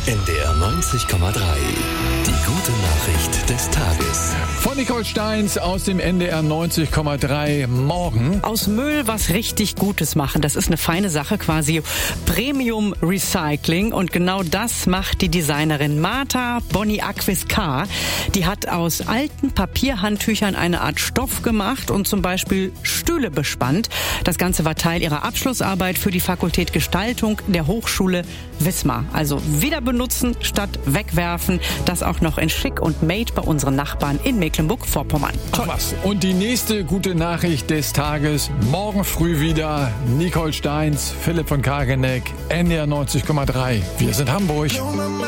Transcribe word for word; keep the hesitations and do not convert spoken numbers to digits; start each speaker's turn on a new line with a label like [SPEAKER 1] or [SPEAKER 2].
[SPEAKER 1] N D R neunzig Komma drei. Die gute Nachricht des Tages.
[SPEAKER 2] Von Nicole Steins aus dem N D R neunzig Komma drei Morgen.
[SPEAKER 3] Aus Müll was richtig Gutes machen, das ist eine feine Sache, quasi Premium Recycling. Und genau das macht die Designerin Marta Boniakvis-Carr. Die hat aus alten Papierhandtüchern eine Art Stoff gemacht und zum Beispiel Stühle bespannt. Das Ganze war Teil ihrer Abschlussarbeit für die Fakultät Gestaltung der Hochschule Wismar. Also wieder benutzen statt wegwerfen. Das auch noch in schick und made bei unseren Nachbarn in Mecklenburg-Vorpommern.
[SPEAKER 2] Ach was. Und die nächste gute Nachricht des Tages. Morgen früh wieder Nicole Steins, Philipp von Kageneck, N D R neunzig Komma drei. Wir sind Hamburg.